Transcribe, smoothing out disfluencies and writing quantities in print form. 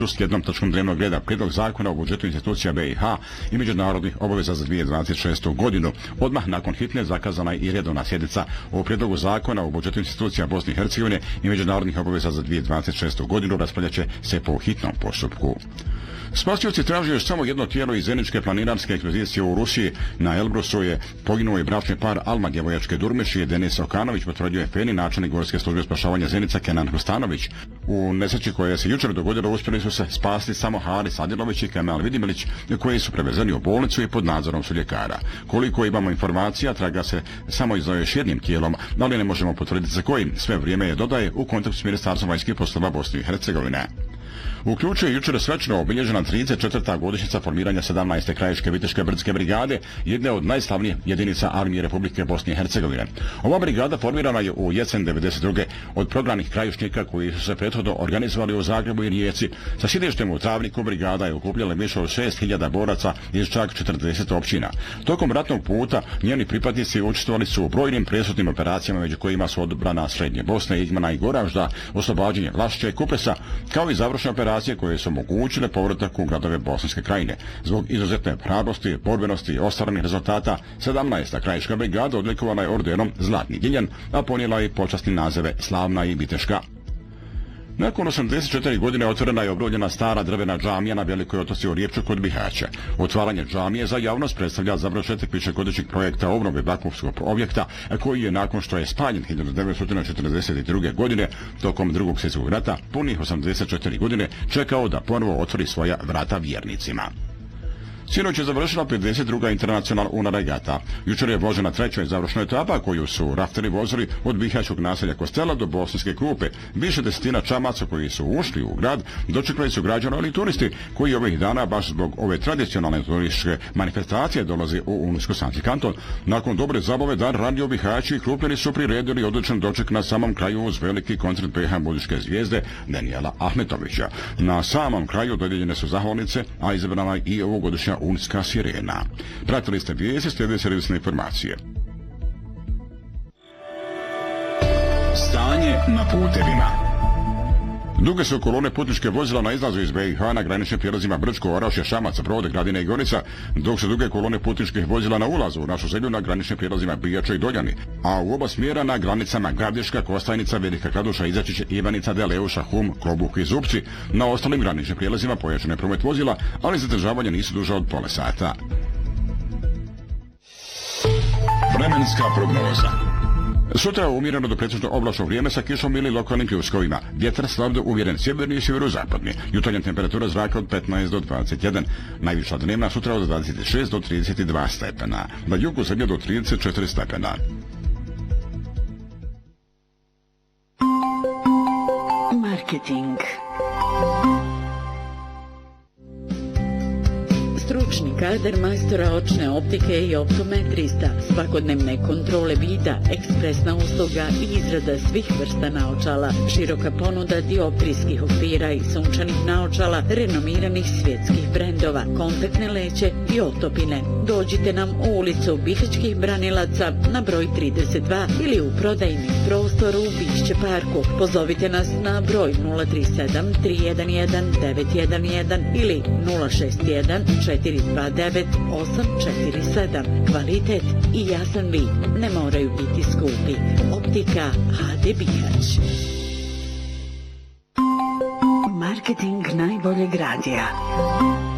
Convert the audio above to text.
s jednom točkom dnevnog reda prijedlog zakona o budžetu institucija BiH i međunarodnih obaveza za 2026. godinu. Odmah nakon hitne zakazana je i redovna sjednica o prijedlogu zakona o budžetu institucija Bosne i Hercegovine i međunarodnih obaveza za 2026. godinu raspravljaće se po hitnom postupku. Spasioci traže još samo jedno tijelo iz zajedničke planinarske ekspedicije u Rusiji. Na Elbrusu je poginuo i bračni par Alma Djevojačke Durmiši i Denis Okanović, potvrdio je FENI načelnik Gorske službe spašavanja Zenica Kenan Hrustanović. U nesreći koja se jučer dogodila uspjeli su se spasti samo Haris Adilović i Kemal Vidimilić, koji su prevezeni u bolnicu i pod nadzorom su ljekara. Koliko imamo informacija, traga se samo i za još jednim tijelom, ali ne možemo potvrditi za kojim. Sve vrijeme je, dodaje, u kontaktu s Ministarstvom vanjskih poslova Bosne i Hercegovine. Uključuje jučer svečano obilježena 34. godišnjica formiranja 17. krajiške viteške brdske brigade, jedne od najslavnijih jedinica armije Republike Bosne i Hercegovine. Ova brigada formirana je u jesen 1992. od prognanih krajišnika koji su se prethodno organizovali u Zagrebu i Rijeci. Sa sjedištem u Travniku brigada je okupljala više od 6.000 boraca iz čak 40 općina. Tokom ratnog puta njeni pripadnici učestvovali su u brojnim presudnim operacijama, među kojima su odbrana Srednje Bosne, Igmana i Goražda, oslobađanje Vlašća i Kupresa, kao i završne operacije koje su omogućile povratak u gradove Bosanske krajine. Zbog izuzetne hrabrosti, borbenosti i ostvarenih rezultata, 17. krajiška brigada odlikovana je ordenom Zlatni Giljan, a ponijela je počasni nazove Slavna i Viteška. Nakon 84 godine otvorena je obnovljena stara drvena džamija na Velikoj Otoci u Rijepču kod Bihaća. Otvaranje džamije za javnost predstavlja završetak višegodišnjeg projekta obnove Bakovskog objekta, koji je nakon što je spaljen 1942. godine tokom Drugog svjetskog rata punih 84 godine čekao da ponovo otvori svoja vrata vjernicima. Sinoć je završila 52. internacionalna regata. Jučer je vožena treća i završna etapa koju su rafteri vozili od bihaćkog naselja Kostela do Bosanske Krupe. Više desetina čamaca koji su ušli u grad dočekali su građani, ali i turisti koji ovih dana baš zbog ove tradicionalne turističke manifestacije dolaze u Unsko-Sanski kanton. Nakon dobre zabave dan ranije Bihaći i Krupljani su priredili odličan doček na samom kraju uz veliki koncert BiH muzičke zvijezde Danijela Ahmetovića. Na samom kraju dodijeljene su zahvalnice, a izabrana i ovogodišnja Unska sirena. Pratili ste vijesti, slijede servisne informacije. Stanje na putevima. Duge su kolone putničke vozila na izlazu iz BiH na graničnim prijelazima Brčko, Orašje, Šamac, Brod, Gradina i Gorica, dok su duge kolone putničkih vozila na ulazu u našu zemlju na graničnim prijelazima Bijača i Doljani, a u oba smjera na granicama Gradiška, Kostajnica, Velika Kladuša, Izačić, Ivanica, Deleuša, Hum, Klobuh i Zupci. Na ostalim graničnim prijelazima pojačan je promet vozila, ali zadržavanje nisu duže od pola sata. Vremenska prognoza. Sutra je umjereno do pretežno oblačno vrijeme sa kišom ili lokalnim pljuskovima. Vjetar slab do uvjeren sjeverni i sjeverozapadni. Jutarnja temperatura zraka od 15 do 21. Najviša dnevna sutra od 26 do 32 stepena. Na jugu zemlje do 34 stepena. Marketing. Stručni kadar majstora očne optike i optometrista, svakodnevne kontrole vida, ekspresna usluga i izrada svih vrsta naočala, široka ponuda dioptrijskih okvira i sunčanih naočala, renomiranih svjetskih brendova, kontaktne leće i otopine. Dođite nam u ulicu Bihaćkih Branilaca na broj 32 ili u prodajni prostor u Bišće parku. Pozovite nas na broj 037 311 911 ili 061 429 847. Kvalitet i jasan vid ne moraju biti skupi. Optika HD Bihać. Marketing najboljeg radija.